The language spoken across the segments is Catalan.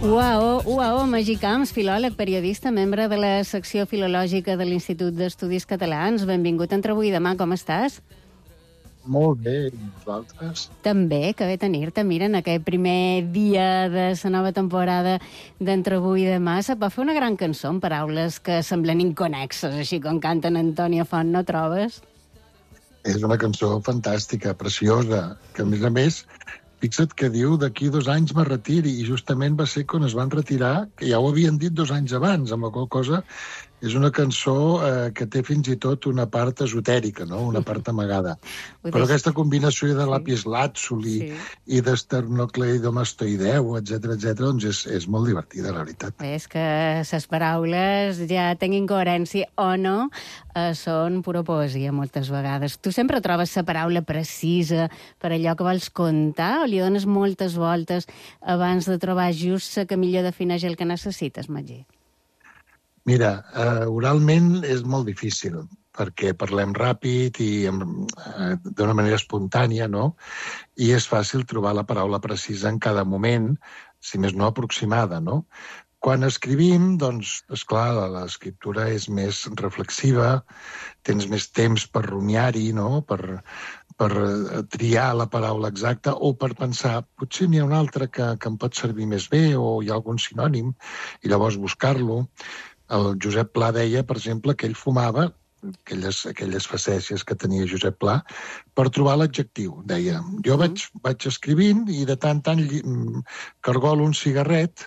Uaó, Magí Camps, filòleg, periodista, membre de la secció filològica de l'Institut d'Estudis Catalans. Benvingut a Entre avui i demà, com estàs? Molt bé, i vosaltres? També, que bé tenir-te. Mira, en aquest primer dia de la nova temporada d'Entre avui i demà se va fer una gran cançó amb paraules que semblen inconexes, així com canten Antònia Font, no trobes? És una cançó fantàstica, preciosa, que a més, fixa't que diu d'aquí 2 anys me retiri, i justament va ser quan es van retirar, que ja ho havien dit 2 anys abans, amb la qual cosa és una cançó que té fins i tot una part esotèrica, no? Una part amagada. Però aquesta combinació de lapislàtzuli i d'esternocleidomastoideu, etc., doncs és molt divertida, la veritat. És que les paraules, ja tinguin coherència o no, són pura poesia moltes vegades. Tu sempre trobes la paraula precisa per allò que vols contar o li dones moltes voltes abans de trobar just la que millor defineix el que necessites, Magí? Mira, oralment és molt difícil, perquè parlem ràpid i d'una manera espontània, no? I és fàcil trobar la paraula precisa en cada moment, si més no aproximada, no? Quan escrivim, doncs, esclar, l'escriptura és més reflexiva, tens més temps per rumiar-hi, no? Per triar la paraula exacta o per pensar, potser n'hi ha una altra que em pot servir més bé o hi ha algun sinònim, i llavors buscar-lo. El Josep Pla deia, per exemple, que ell fumava, aquelles facècies que tenia Josep Pla, per trobar l'adjectiu, deia. Jo vaig escrivint i de tant cargolo un cigarret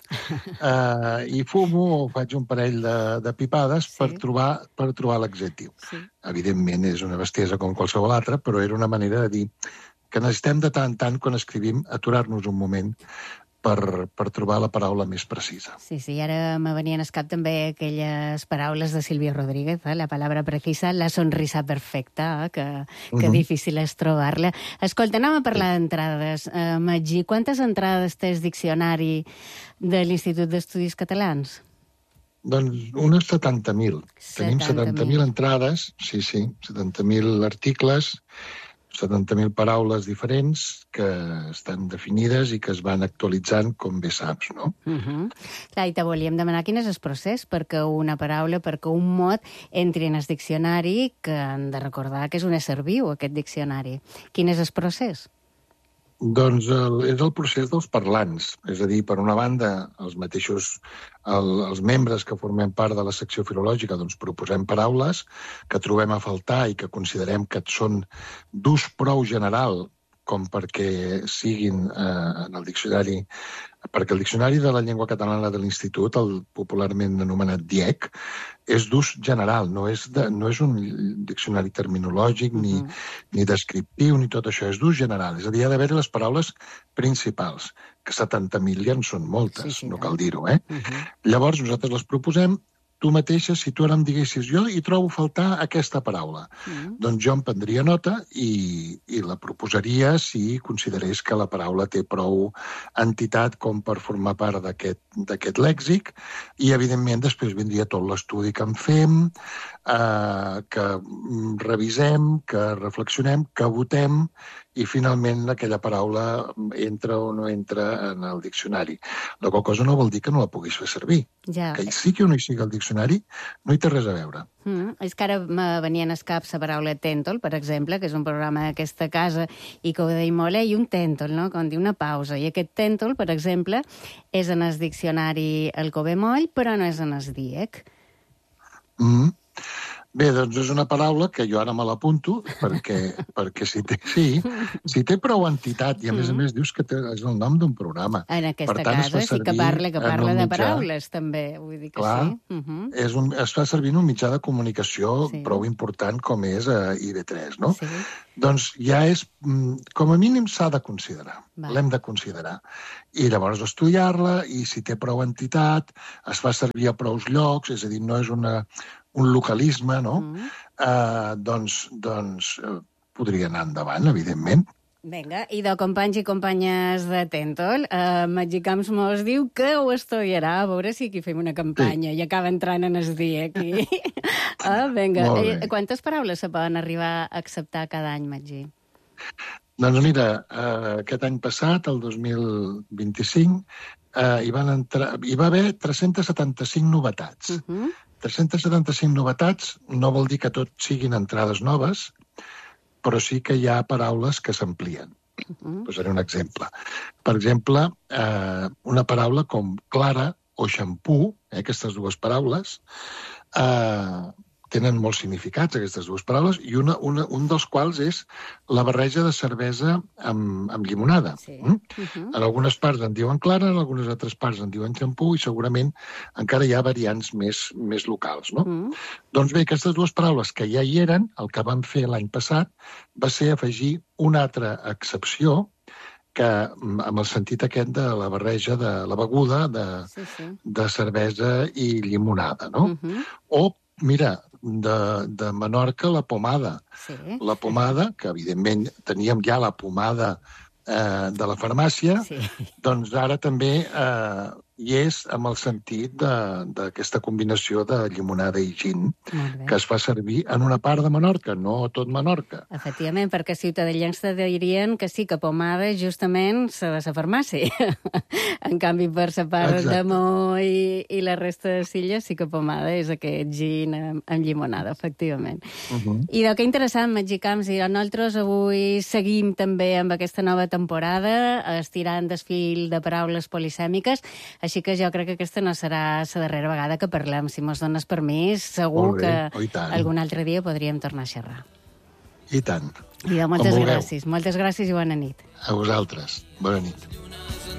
i fumo o faig un parell de pipades per trobar l'adjectiu. Evidentment és una bestiesa com qualsevol altra, però era una manera de dir que necessitem de tant en tant, quan escrivim, aturar-nos un moment per trobar la paraula més precisa. Sí, ara me venien al cap també aquelles paraules de Silvio Rodríguez, la paraula precisa, la sonrisa perfecta, que difícil és trobar-la. Escolta, anem a parlar d'entrades. Magí, quantes entrades té el diccionari de l'Institut d'Estudis Catalans? Doncs unes 70.000. Tenim 70.000 entrades, 70.000 articles, 70.000 paraules diferents que estan definides i que es van actualitzant, com bé saps, no? Clar, i te volíem demanar quin és el procés perquè una paraula, perquè un mot entri en el diccionari, que hem de recordar que és un ésser viu, aquest diccionari. Quin és el procés? Doncs és el procés dels parlants. És a dir, per una banda, els membres que formem part de la secció filològica doncs proposem paraules que trobem a faltar i que considerem que són d'ús prou general com perquè siguin en el diccionari, perquè el diccionari de la llengua catalana de l'Institut, el popularment anomenat DIEC, és d'ús general, no és un diccionari terminològic ni descriptiu ni tot això, és d'ús general. És a dir, hi ha d'haver les paraules principals, que 70.000 ja en són moltes, no cal dir-ho, Llavors nosaltres les proposem. Tu mateixa, si tu ara em diguessis, jo hi trobo faltar aquesta paraula, doncs jo em prendria nota i la proposaria si considerés que la paraula té prou entitat com per formar part d'aquest lèxic, i evidentment després vindria tot l'estudi que en fem, que revisem, que reflexionem, que votem, i finalment aquella paraula entra o no entra en el diccionari. La qual cosa no vol dir que no la puguis fer servir. Que hi sigui o no hi sigui el diccionari no hi té res a veure. És que ara me venien al cap la paraula tèntol, per exemple, que és un programa d'aquesta casa i que ho deia molt, i un tèntol, no? Com dir una pausa. I aquest tèntol, per exemple, és en el diccionari Alcover Moll, però no és en el DIEC. Bé, doncs és una paraula que jo ara me l'apunto, perquè si té prou entitat, i a més dius que és el nom d'un programa. En aquesta casa sí que parla de paraules, també, vull dir que sí. Es fa servir en un mitjà de comunicació prou important com és IB3, no? Doncs ja és, com a mínim s'ha de considerar, l'hem de considerar. I llavors estudiar-la, i si té prou entitat, es fa servir a prous llocs, és a dir, no és un localisme, no? Doncs podria anar endavant, evidentment. Vinga, i de companys i companyes de Tèntol, Magí Camps mos diu que ho estudiarà, a veure si aquí fem una campanya i acaba entrant en el dia aquí. Vinga, quantes paraules se poden arribar a acceptar cada any, Magí? Doncs mira, aquest any passat, el 2025, hi va haver 375 novetats. 375 novetats no vol dir que tot siguin entrades noves, però sí que hi ha paraules que s'amplien. Posaré un exemple. Per exemple, una paraula com clara o xampú, aquestes dues paraules, tenen molts significats, aquestes dues paraules, i un dels quals és la barreja de cervesa amb llimonada. Sí. En algunes parts en diuen clara, en algunes altres parts en diuen xampú, i segurament encara hi ha variants més locals, no? Doncs bé, aquestes dues paraules que ja hi eren, el que vam fer l'any passat va ser afegir una altra excepció que, amb el sentit aquest de la barreja de la beguda de cervesa i llimonada, no? O, mira, de Menorca, la pomada. La pomada, que evidentment teníem ja la pomada de la farmàcia, doncs ara també hi és amb el sentit d'aquesta combinació de llimonada i gin, que es fa servir en una part de Menorca, no tot Menorca. Efectivament, perquè ciutadans te dirien que sí, que pomada justament se de la farmàcia. En canvi, per la part de Mo i la resta de Silles, sí que pomada és aquest gin amb llimonada, efectivament. I que interessant, Magicams, i nosaltres avui seguim també amb aquesta nova temporada, estirant el fil de paraules polisèmiques, així que jo crec que aquesta no serà la darrera vegada que parlem. Si mos dones permís, segur que algun altre dia podríem tornar a xerrar. I tant. I moltes gràcies. Moltes gràcies i bona nit. A vosaltres. Bona nit.